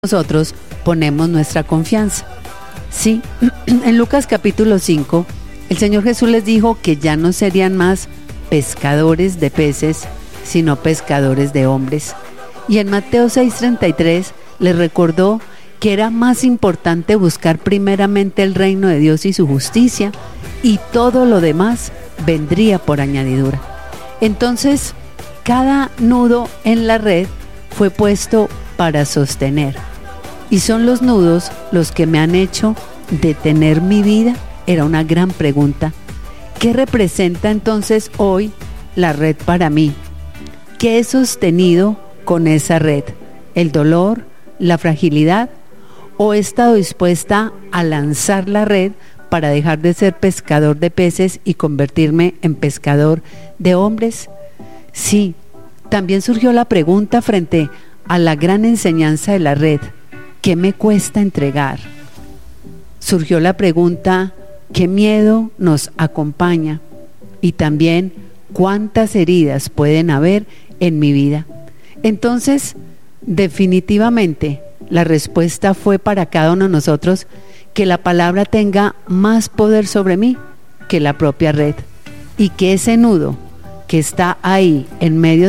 nosotros ponemos nuestra confianza. Sí, en Lucas capítulo 5, el Señor Jesús les dijo que ya no serían más pescadores de peces, sino pescadores de hombres. Y en Mateo 6:33 les recordó que era más importante buscar primeramente el reino de Dios y su justicia, y todo lo demás vendría por añadidura. Entonces, cada nudo en la red fue puesto para sostener. ¿Y son los nudos los que me han hecho detener mi vida? Era una gran pregunta. ¿Qué representa entonces hoy la red para mí? ¿Qué he sostenido con esa red? ¿El dolor? ¿La fragilidad? ¿O he estado dispuesta a lanzar la red para dejar de ser pescador de peces y convertirme en pescador de hombres? Sí, también surgió la pregunta frente a la gran enseñanza de la red: ¿qué me cuesta entregar? Surgió la pregunta: ¿qué miedo nos acompaña? Y también, ¿cuántas heridas pueden haber en mi vida? Entonces, definitivamente, la respuesta fue para cada uno de nosotros que la palabra tenga más poder sobre mí que la propia red, y que ese nudo que está ahí en medio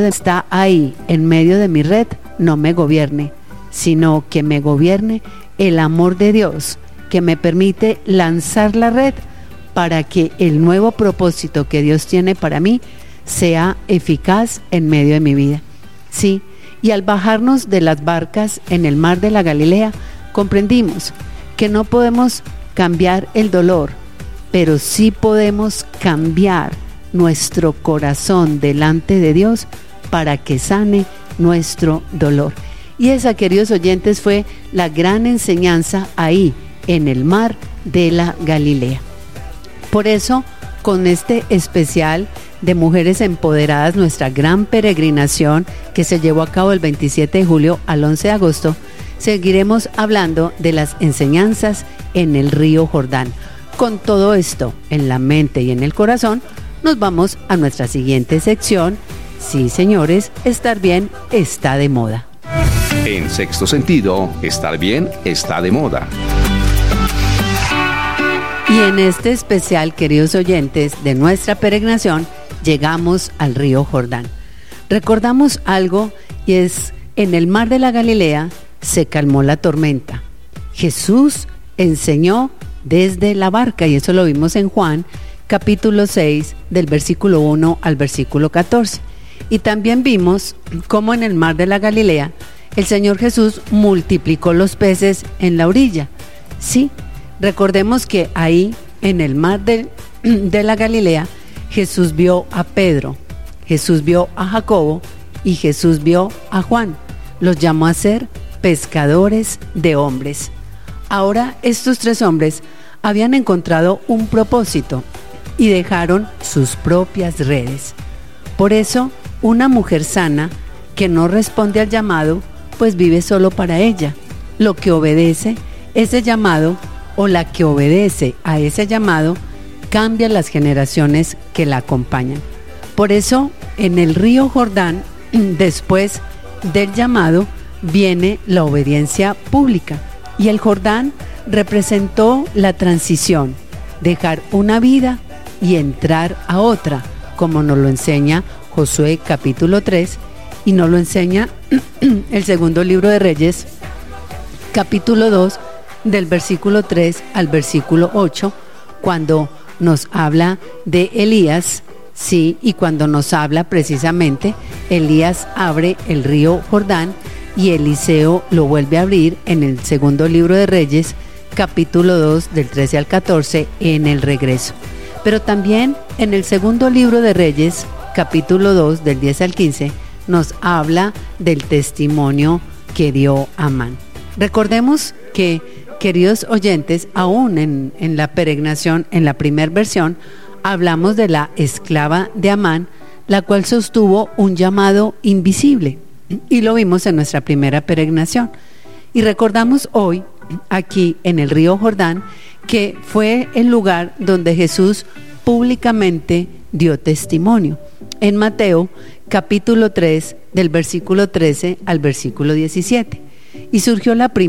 de mi red no me gobierne, sino que me gobierne el amor de Dios, que me permite lanzar la red para que el nuevo propósito que Dios tiene para mí sea eficaz en medio de mi vida. Sí, y al bajarnos de las barcas en el mar de la Galilea, comprendimos que no podemos cambiar el dolor, pero sí podemos cambiar nuestro corazón delante de Dios para que sane nuestro dolor. Y esa, queridos oyentes, fue la gran enseñanza ahí en el mar de la Galilea. Por eso, con este especial de Mujeres Empoderadas, nuestra gran peregrinación que se llevó a cabo del 27 de julio al 11 de agosto, seguiremos hablando de las enseñanzas en el río Jordán. Con todo esto en la mente y en el corazón, nos vamos a nuestra siguiente sección. Sí, señores, estar bien está de moda. En Sexto Sentido, estar bien está de moda. Y en este especial, queridos oyentes, de nuestra peregrinación, llegamos al río Jordán. Recordamos algo, y es: en el mar de la Galilea se calmó la tormenta. Jesús enseñó desde la barca, y eso lo vimos en Juan capítulo 6, del versículo 1 al versículo 14. Y también vimos cómo en el mar de la Galilea el Señor Jesús multiplicó los peces en la orilla. Sí, recordemos que ahí en el mar de la Galilea Jesús vio a Pedro, Jesús vio a Jacobo y Jesús vio a Juan. Los llamó a ser pescadores de hombres. Ahora estos tres hombres habían encontrado un propósito y dejaron sus propias redes. Por eso, una mujer sana que no responde al llamado, pues vive solo para ella. Lo que obedece ese llamado, o la que obedece a ese llamado, cambia las generaciones que la acompañan. Por eso, en el río Jordán, después del llamado, viene la obediencia pública. Y el Jordán representó la transición, dejar una vida y entrar a otra, como nos lo enseña Josué capítulo 3, y nos lo enseña el segundo libro de Reyes, capítulo 2, del versículo 3 al versículo 8, cuando nos habla de Elías, sí, y cuando nos habla precisamente, Elías abre el río Jordán y Eliseo lo vuelve a abrir en el segundo libro de Reyes, capítulo 2, del 13 al 14, en el regreso. Pero también en el segundo libro de Reyes, capítulo 2, del 10 al 15, nos habla del testimonio que dio Amán. Recordemos que, queridos oyentes, aún en la peregrinación, en la primera versión, hablamos de la esclava de Amán, la cual sostuvo un llamado invisible, y lo vimos en nuestra primera peregrinación. Y recordamos hoy, aquí en el río Jordán, que fue el lugar donde Jesús públicamente dio testimonio. En Mateo capítulo 3, del versículo 13 al versículo 17. Y surgió la primera